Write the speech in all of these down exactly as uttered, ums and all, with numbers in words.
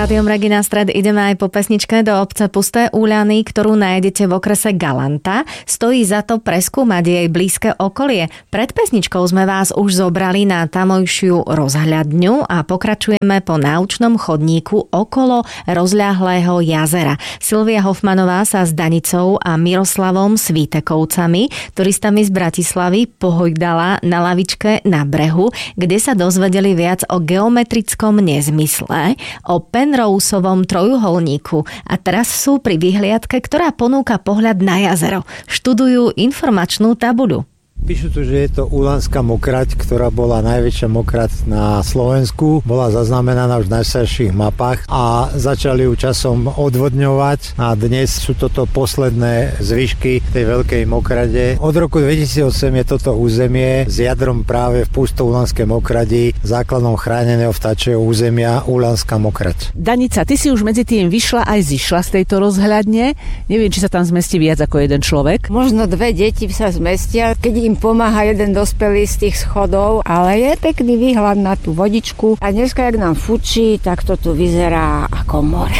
Rádiom Regina Stred ideme aj po pesničke do obce Pusté Úľany, ktorú nájdete v okrese Galanta. Stojí za to preskúmať jej blízke okolie. Pred pesničkou sme vás už zobrali na tamojšiu rozhľadňu a pokračujeme po náučnom chodníku okolo rozľahlého jazera. Silvia Hofmanová sa s Danicou a Miroslavom Svítekovcami, turistami z Bratislavy, pohojdala na lavičke na brehu, kde sa dozvedeli viac o geometrickom nezmysle, o Penroseovom trojuholníku a teraz sú pri vyhliadke, ktorá ponúka pohľad na jazero. Študujú informačnú tabuľu. Píšu tu, že je to Úľanská mokrať, ktorá bola najväčšia mokrať na Slovensku. Bola zaznamenaná už v najstarších mapách a začali ju časom odvodňovať a dnes sú toto posledné zvyšky tej veľkej mokrade. Od roku dvetisícosem je toto územie s jadrom práve v Pusto-Úľanskej mokradi, základom chráneného vtáčieho územia Úľanská mokrať. Danica, ty si už medzi tým vyšla aj zišla z tejto rozhľadne. Neviem, či sa tam zmestí viac ako jeden človek. Možno dve deti sa zmestia, keď im pomáha jeden dospelý z tých schodov, ale je pekný výhľad na tú vodičku a dneska, jak nám fučí, tak to tu vyzerá ako more.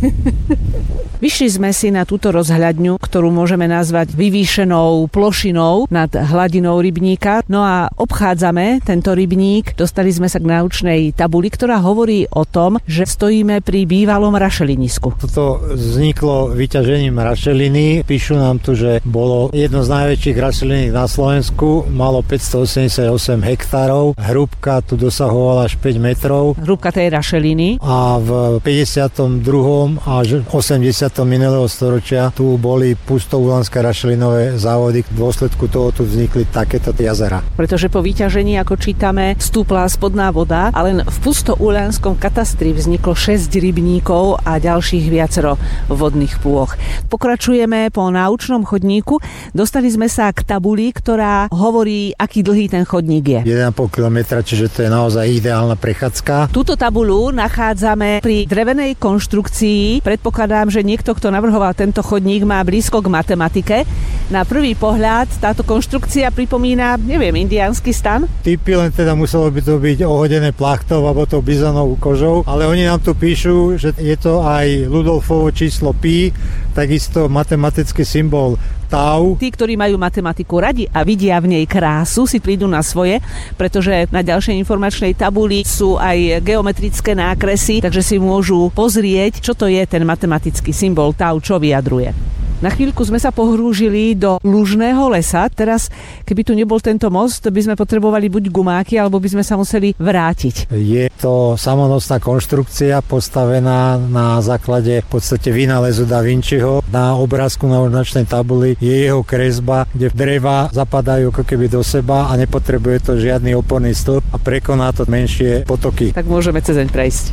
Vyšli sme si na túto rozhľadňu, ktorú môžeme nazvať vyvýšenou plošinou nad hladinou rybníka. No a obchádzame tento rybník. Dostali sme sa k náučnej tabuli, ktorá hovorí o tom, že stojíme pri bývalom rašelinisku. Toto vzniklo vyťažením rašeliny. Píšu nám tu, že bolo jedno z najväčších rašeliník na Slovensku. Malo päťstoosemdesiatosem hektárov. Hrúbka tu dosahovala až päť metrov. Hrúbka tej rašeliny. A v päťdesiatom druhom až osemdesiatom minulého storočia tu boli pusto-úľanské rašelinové závody. V dôsledku toho tu vznikli takéto jazera. Pretože po vyťažení, ako čítame, stúpla spodná voda a len v pusto-úľanskom katastri vzniklo šesť rybníkov a ďalších viacero vodných plôch. Pokračujeme po náučnom chodníku. Dostali sme sa k tabuli, ktorá hovorí, aký dlhý ten chodník je. jeden a pol kilometra, čiže to je naozaj ideálna prechádzka. Túto tabuľu nachádzame pri drevenej konštrukcii. Predpokladám, že niekto, kto navrhoval tento chodník, má blízko k matematike. Na prvý pohľad táto konštrukcia pripomína, neviem, indiánsky stan? Typy, len teda muselo by to byť ohodené plachtou alebo to bizonovou kožou, ale oni nám tu píšu, že je to aj Ludolfovo číslo pi, takisto matematický symbol tau. Tí, ktorí majú matematiku radi a vidia v nej krásu, si prídu na svoje, pretože na ďalšej informačnej tabuli sú aj geometrické nákresy, takže si môžu pozrieť, čo to je ten matematický symbol tau, čo vyjadruje. Na chvíľku sme sa pohrúžili do lužného lesa. Teraz, keby tu nebol tento most, by sme potrebovali buď gumáky, alebo by sme sa museli vrátiť. Je to samonosná konštrukcia postavená na základe v podstate vynálezu Da Vinciho. Na obrázku na ordinačnej tabuli je jeho kresba, kde dreva zapadajú ako keby do seba a nepotrebuje to žiadny oporný stĺp a prekoná to menšie potoky. Tak môžeme cezeň prejsť.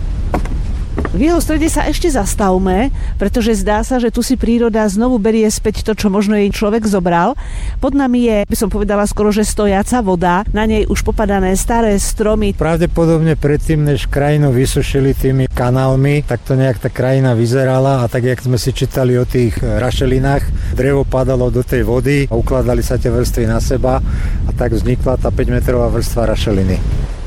V jeho strede sa ešte zastavme, pretože zdá sa, že tu si príroda znovu berie späť to, čo možno jej človek zobral. Pod nami je, by som povedala skoro, že stojaca voda, na nej už popadané staré stromy. Pravdepodobne predtým, než krajinu vysušili tými kanálmi, tak to nejak tá krajina vyzerala a tak, jak sme si čítali o tých rašelinách, drevo padalo do tej vody a ukladali sa tie vrstvy na seba a tak vznikla tá päťmetrová vrstva rašeliny.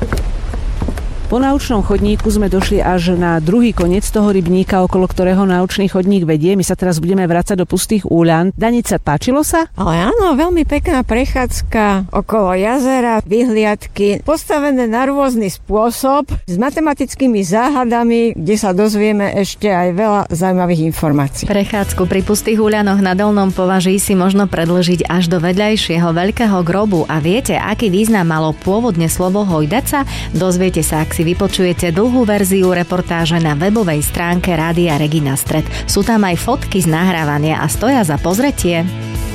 Po náučnom chodníku sme došli až na druhý koniec toho rybníka, okolo ktorého náučný chodník vedie. My sa teraz budeme vrácať do Pustých Úľan. Danica, páčilo sa? Ale áno, veľmi pekná prechádzka okolo jazera, vyhliadky, postavené na rôzny spôsob, s matematickými záhadami, kde sa dozvieme ešte aj veľa zaujímavých informácií. Prechádzku pri Pustých Úľanoch na Dolnom Považí si možno predĺžiť až do vedľajšieho veľkého grobu. A viete, aký význam malo pôvodne slovo hojdaca? Dozviete sa, ak si vypočujete dlhú verziu reportáže na webovej stránke Rádia Regina Stred. Sú tam aj fotky z nahrávania a stoja za pozretie.